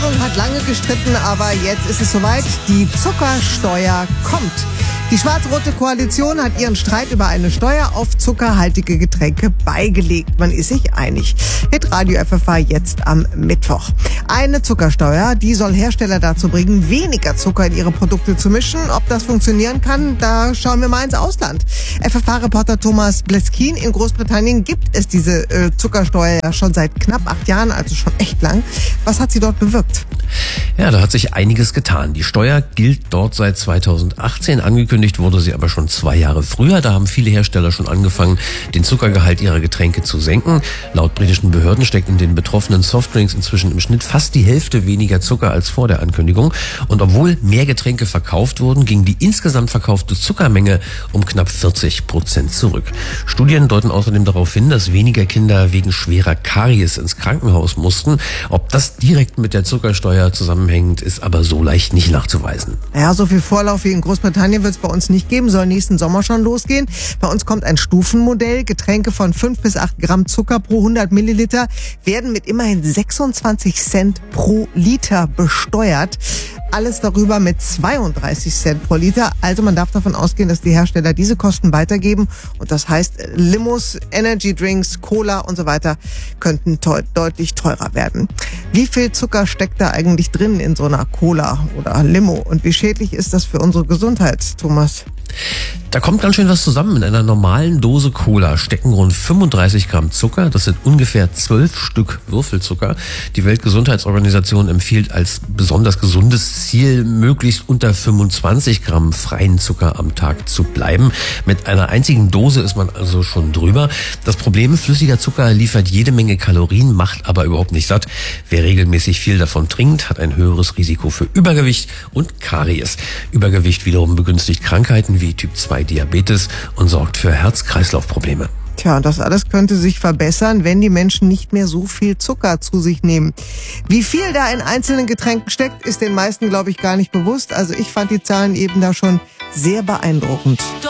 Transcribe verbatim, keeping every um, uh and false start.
Regierung hat lange gestritten, aber jetzt ist es soweit. Die Zuckersteuer kommt. Die schwarz-rote Koalition hat ihren Streit über eine Steuer auf zuckerhaltige Getränke beigelegt. Man ist sich einig. Hitradio F F H jetzt am Mittwoch. Eine Zuckersteuer, die soll Hersteller dazu bringen, weniger Zucker in ihre Produkte zu mischen. Ob das funktionieren kann, da schauen wir mal ins Ausland. F F H-Reporter Thomas Bleskin: In Großbritannien gibt es diese äh, Zuckersteuer ja schon seit knapp acht Jahren, also schon echt lang. Was hat sie dort bewirkt? Ja, da hat sich einiges getan. Die Steuer gilt dort seit zweitausendachtzehn. Angekündigt wurde sie aber schon zwei Jahre früher. Da haben viele Hersteller schon angefangen, den Zuckergehalt ihrer Getränke zu senken. Laut britischen Behörden steckt in den betroffenen Softdrinks inzwischen im Schnitt fast die Hälfte weniger Zucker als vor der Ankündigung. Und obwohl mehr Getränke verkauft wurden, ging die insgesamt verkaufte Zuckermenge um knapp vierzig Prozent zurück. Studien deuten außerdem darauf hin, dass weniger Kinder wegen schwerer Karies ins Krankenhaus mussten. Ob das direkt mit der Zuckersteuer zusammenhängt, ist aber so leicht nicht nachzuweisen. Ja, so viel Vorlauf wie in Großbritannien wird es bei uns nicht geben, soll nächsten Sommer schon losgehen. Bei uns kommt ein Stufenmodell. Getränke von fünf bis acht Gramm Zucker pro hundert Milliliter werden mit immerhin sechsundzwanzig Cent pro Liter besteuert. Alles darüber mit zweiunddreißig Cent pro Liter. Also man darf davon ausgehen, dass die Hersteller diese Kosten weitergeben. Und das heißt, Limos, Energy Drinks, Cola und so weiter könnten te- deutlich teurer werden. Wie viel Zucker steckt da eigentlich drin in so einer Cola oder Limo? Und wie schädlich ist das für unsere Gesundheit, Thomas? Da kommt ganz schön was zusammen. In einer normalen Dose Cola stecken rund fünfunddreißig Gramm Zucker. Das sind ungefähr zwölf Stück Würfelzucker. Die Weltgesundheitsorganisation empfiehlt als besonders gesundes Ziel, möglichst unter fünfundzwanzig Gramm freien Zucker am Tag zu bleiben. Mit einer einzigen Dose ist man also schon drüber. Das Problem: flüssiger Zucker liefert jede Menge Kalorien, macht aber überhaupt nicht satt. Wer regelmäßig viel davon trinkt, hat ein höheres Risiko für Übergewicht und Karies. Übergewicht wiederum begünstigt Krankheiten wie Typ zwei Diabetes und sorgt für Herz-Kreislauf-Probleme. Tja, das alles könnte sich verbessern, wenn die Menschen nicht mehr so viel Zucker zu sich nehmen. Wie viel da in einzelnen Getränken steckt, ist den meisten, glaube ich, gar nicht bewusst. Also ich fand die Zahlen eben da schon sehr beeindruckend.